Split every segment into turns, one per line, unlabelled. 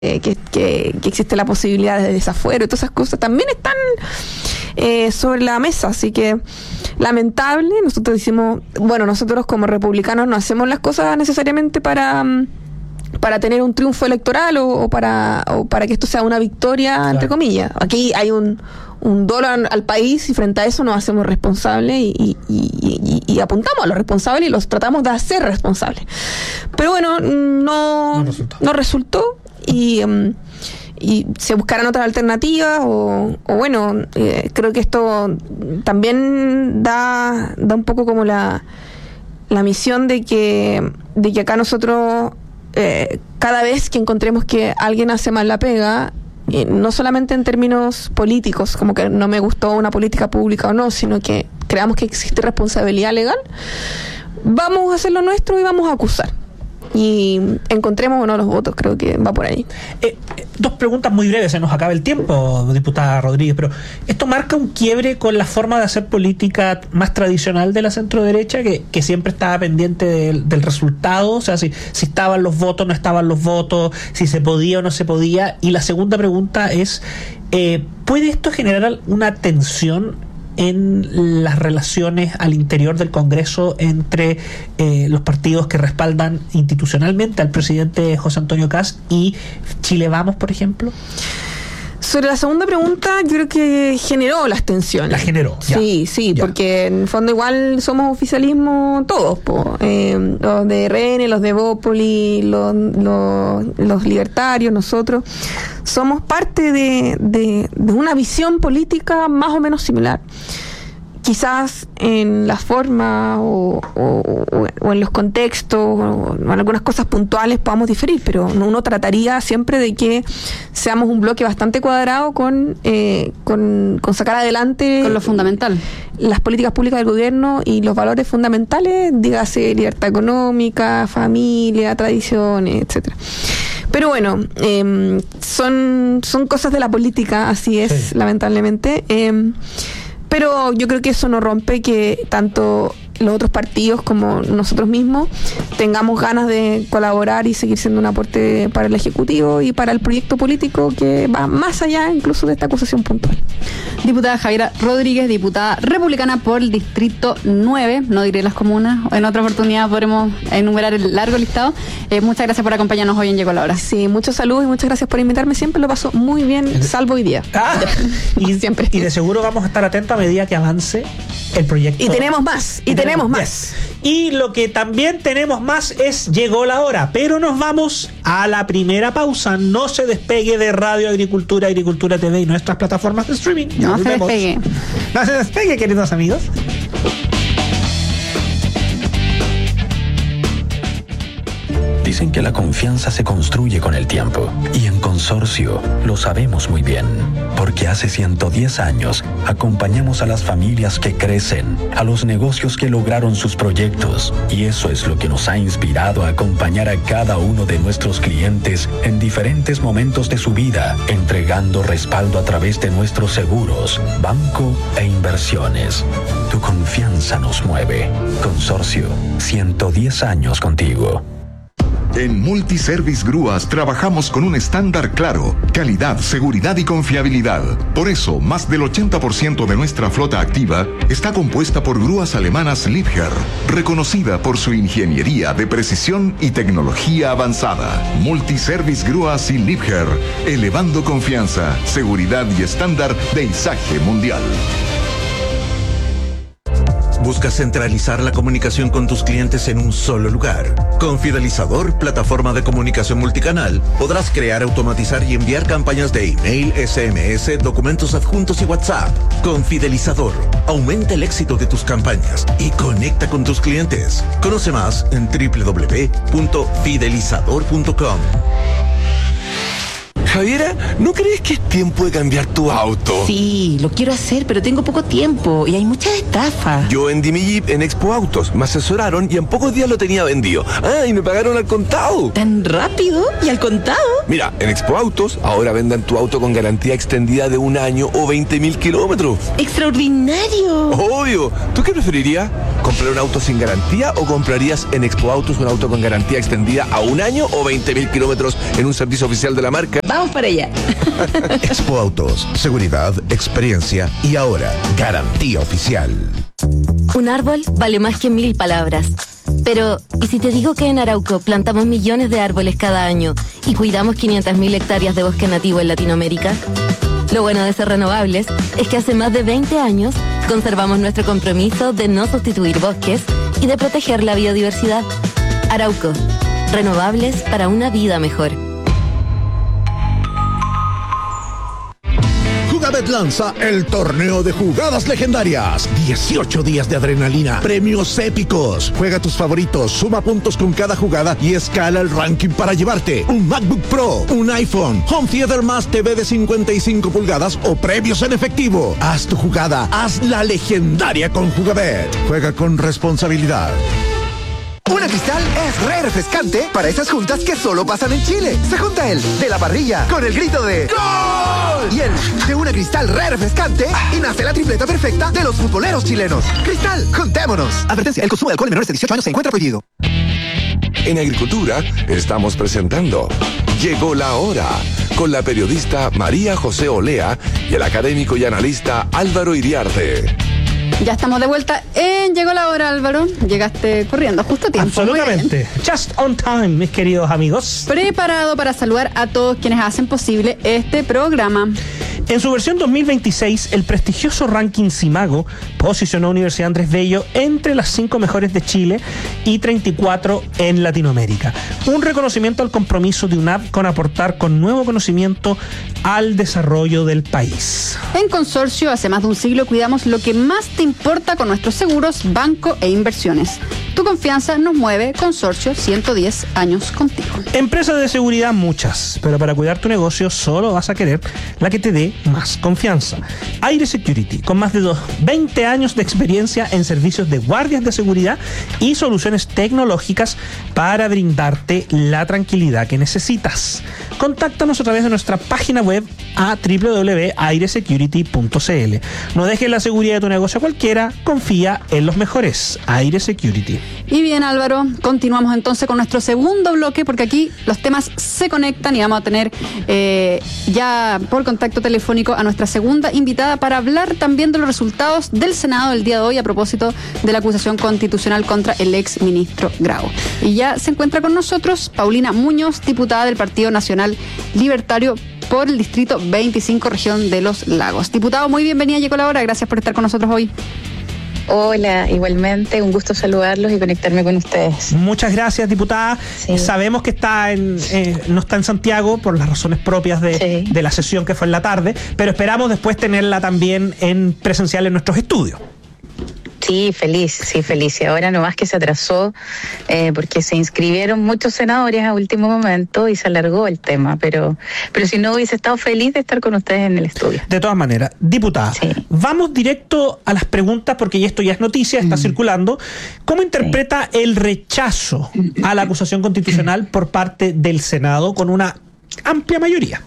que existe la posibilidad de desafuero, todas esas cosas también están sobre la mesa, así que lamentable. Nosotros como republicanos no hacemos las cosas necesariamente para tener un triunfo electoral o para que esto sea una victoria, claro, entre comillas. Aquí hay un dólar al país y frente a eso nos hacemos responsables y apuntamos a los responsables y los tratamos de hacer responsables. Pero bueno, no resultó y se buscarán otras alternativas creo que esto también da un poco como la misión de que acá nosotros cada vez que encontremos que alguien hace mal la pega, no solamente en términos políticos, como que no me gustó una política pública o no, sino que creamos que existe responsabilidad legal, vamos a hacer lo nuestro y vamos a acusar. Y encontremos o no los votos, creo que va por ahí.
Dos preguntas muy breves, se nos acaba el tiempo, diputada Rodríguez, pero ¿esto marca un quiebre con la forma de hacer política más tradicional de la centroderecha, que siempre estaba pendiente del resultado? O sea, si estaban los votos, no estaban los votos, si se podía o no se podía. Y la segunda pregunta es, ¿puede esto generar una tensión en las relaciones al interior del Congreso entre los partidos que respaldan institucionalmente al presidente José Antonio Kast y Chile Vamos, por ejemplo?
Sobre la segunda pregunta, yo creo que generó las tensiones.
La generó, ya.
Sí, ya. Porque en el fondo igual somos oficialismo todos, los de RN, los de Evópoli, los libertarios, nosotros. Somos parte de una visión política más o menos similar. Quizás en la forma o en los contextos o en algunas cosas puntuales podamos diferir, pero uno trataría siempre de que seamos un bloque bastante cuadrado con sacar adelante
con lo fundamental,
las políticas públicas del gobierno y los valores fundamentales, dígase libertad económica, familia, tradiciones, etcétera. Pero bueno, son cosas de la política, así es, sí, lamentablemente. Pero yo creo que eso no rompe que tanto los otros partidos como nosotros mismos tengamos ganas de colaborar y seguir siendo un aporte para el Ejecutivo y para el proyecto político que va más allá incluso de esta acusación puntual.
Diputada Javiera Rodríguez, diputada republicana por el Distrito 9, no diré las comunas, en otra oportunidad podremos enumerar el largo listado. Muchas gracias por acompañarnos hoy en Llegó la Hora.
Sí, muchos saludos y muchas gracias por invitarme, siempre lo paso muy bien, salvo hoy día.
Siempre. Y de seguro vamos a estar atentos a medida que avance el proyecto.
Y tenemos más, más.
Y lo que también tenemos más es Llegó la Hora, pero nos vamos a la primera pausa. No se despegue de Radio Agricultura, Agricultura TV y nuestras plataformas de streaming.
No se despegue.
No se despegue, queridos amigos.
Dicen que la confianza se construye con el tiempo, y en Consorcio lo sabemos muy bien, porque hace 110 años acompañamos a las familias que crecen, a los negocios que lograron sus proyectos, y eso es lo que nos ha inspirado a acompañar a cada uno de nuestros clientes en diferentes momentos de su vida, entregando respaldo a través de nuestros seguros, banco e inversiones. Tu confianza nos mueve. Consorcio, 110 años contigo.
En Multiservice Grúas trabajamos con un estándar claro: calidad, seguridad y confiabilidad. Por eso, más del 80% de nuestra flota activa está compuesta por grúas alemanas Liebherr, reconocida por su ingeniería de precisión y tecnología avanzada. Multiservice Grúas y Liebherr, elevando confianza, seguridad y estándar de izaje mundial.
¿Buscas centralizar la comunicación con tus clientes en un solo lugar? Con Fidelizador, plataforma de comunicación multicanal, podrás crear, automatizar y enviar campañas de email, SMS, documentos adjuntos y WhatsApp. Con Fidelizador, aumenta el éxito de tus campañas y conecta con tus clientes. Conoce más en www.fidelizador.com.
Javiera, ¿no crees que es tiempo de cambiar tu auto?
Sí, lo quiero hacer, pero tengo poco tiempo y hay muchas estafas.
Yo vendí mi Jeep en Expo Autos, me asesoraron y en pocos días lo tenía vendido. Y me pagaron al contado.
¿Tan rápido? ¿Y al contado?
Mira, en Expo Autos ahora vendan tu auto con garantía extendida de 1 año o 20.000 kilómetros.
¡Extraordinario!
Obvio. ¿Tú qué preferirías? ¿Comprar un auto sin garantía o comprarías en Expo Autos un auto con garantía extendida a 1 año o 20.000 kilómetros en un servicio oficial de la marca?
Vamos para allá.
Expo Autos, seguridad, experiencia y ahora, garantía oficial.
Un árbol vale más que 1000 palabras. Pero, ¿y si te digo que en Arauco plantamos millones de árboles cada año y cuidamos 500.000 hectáreas de bosque nativo en Latinoamérica? Lo bueno de ser renovables es que hace más de 20 años conservamos nuestro compromiso de no sustituir bosques y de proteger la biodiversidad. Arauco, renovables para una vida mejor.
Jugabet lanza el torneo de jugadas legendarias. 18 días de adrenalina, premios épicos. Juega tus favoritos, suma puntos con cada jugada y escala el ranking para llevarte un MacBook Pro, un iPhone, Home Theater más TV de 55 pulgadas o premios en efectivo. Haz tu jugada, haz la legendaria con Jugabet. Juega con responsabilidad.
Una Cristal es re refrescante para esas juntas que solo pasan en Chile. Se junta el de la parrilla con el grito de ¡Gol! Y el de una Cristal re refrescante y nace la tripleta perfecta de los futboleros chilenos. Cristal, juntémonos. Advertencia, el consumo de alcohol en menores de 18 años se encuentra prohibido.
En Agricultura estamos presentando Llegó la Hora, con la periodista María José Olea y el académico y analista Álvaro Iriarte.
Ya estamos de vuelta en Llegó la Hora, Álvaro. Llegaste corriendo justo a tiempo.
Absolutamente. Just on time, mis queridos amigos.
Preparado para saludar a todos quienes hacen posible este programa.
En su versión 2026, el prestigioso ranking Simago posicionó a Universidad Andrés Bello entre las 5 mejores de Chile y 34 en Latinoamérica. Un reconocimiento al compromiso de UNAP con aportar con nuevo conocimiento al desarrollo del país.
En Consorcio, hace más de un siglo, cuidamos lo que más te importa con nuestros seguros, banco e inversiones. Tu confianza nos mueve. Consorcio, 110 años contigo.
Empresas de seguridad muchas, pero para cuidar tu negocio solo vas a querer la que te dé más confianza. Aire Security, con más de 20 años de experiencia en servicios de guardias de seguridad y soluciones tecnológicas para brindarte la tranquilidad que necesitas. Contáctanos a través de nuestra página web a www.airesecurity.cl. No dejes la seguridad de tu negocio a cualquiera, confía en los mejores. Aire Security.
Y bien, Álvaro, continuamos entonces con nuestro segundo bloque, porque aquí los temas se conectan y vamos a tener ya por contacto telefónico a nuestra segunda invitada para hablar también de los resultados del Senado del día de hoy a propósito de la acusación constitucional contra el ex ministro Grau. Y ya se encuentra con nosotros Paulina Muñoz, diputada del Partido Nacional Libertario por el Distrito 25, región de Los Lagos. Diputado, muy bienvenida, llegó la hora. Gracias por estar con nosotros hoy.
Hola, igualmente, un gusto saludarlos y conectarme con ustedes.
Muchas gracias, diputada. Sí. Sabemos que no está en Santiago por las razones propias de la sesión que fue en la tarde, pero esperamos después tenerla también en presencial en nuestros estudios.
Sí, feliz. Y ahora nomás que se atrasó porque se inscribieron muchos senadores a último momento y se alargó el tema, pero si no hubiese estado feliz de estar con ustedes en el estudio.
De todas maneras, diputada, vamos directo a las preguntas porque esto ya es noticia, está circulando. ¿Cómo interpreta el rechazo a la acusación constitucional por parte del Senado con una amplia mayoría?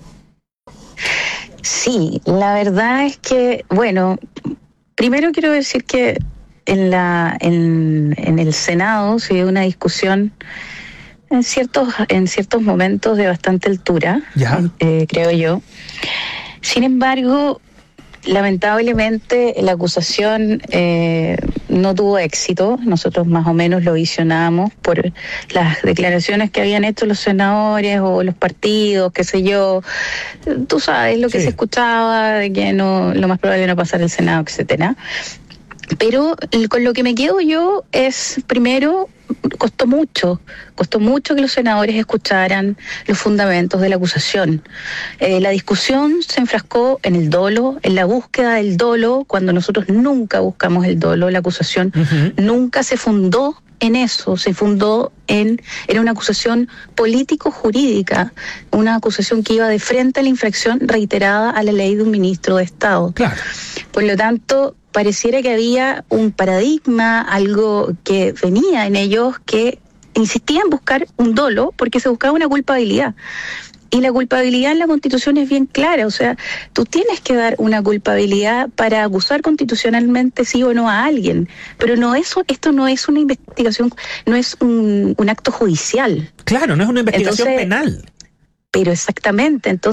Sí, la verdad es que, bueno, primero quiero decir que en el Senado se dio una discusión en ciertos momentos de bastante altura, creo yo. Sin embargo, lamentablemente la acusación no tuvo éxito. Nosotros más o menos lo visionábamos por las declaraciones que habían hecho los senadores o los partidos, qué sé yo. Tú sabes lo que se escuchaba, de que lo más probable no pasara el Senado, etcétera. Pero con lo que me quedo yo es, primero, costó mucho que los senadores escucharan los fundamentos de la acusación. La discusión se enfrascó en el dolo, en la búsqueda del dolo, cuando nosotros nunca buscamos el dolo. La acusación nunca se fundó en eso, era una acusación político-jurídica, una acusación que iba de frente a la infracción reiterada a la ley de un ministro de Estado. Claro. Por lo tanto, pareciera que había un paradigma, algo que venía en ellos que insistía en buscar un dolo porque se buscaba una culpabilidad. Y la culpabilidad en la Constitución es bien clara, o sea, tú tienes que dar una culpabilidad para acusar constitucionalmente sí o no a alguien, pero esto no es una investigación, no es un acto judicial.
Claro, no es una investigación penal.
Pero exactamente, entonces